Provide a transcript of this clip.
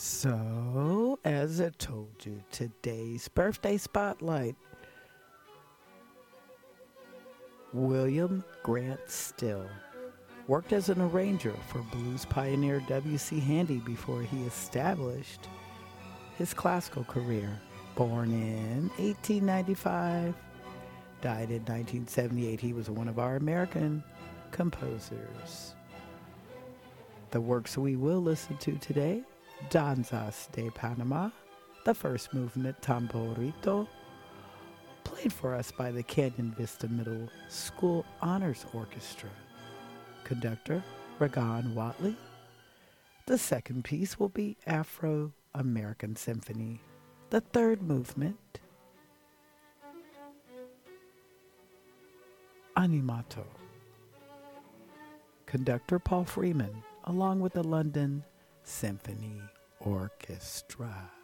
So, as I told you, today's birthday spotlight, William Grant Still worked as an arranger for blues pioneer W.C. Handy before he established his classical career. Born in 1895, died in 1978, he was one of our American composers. The works we will listen to today: Danzas de Panama, the first movement, Tamborito, played for us by the Canyon Vista Middle School Honors Orchestra. Conductor, Ragan Watley. The second piece will be Afro-American Symphony. The third movement, Animato. Conductor, Paul Freeman, along with the London Symphony Orchestra.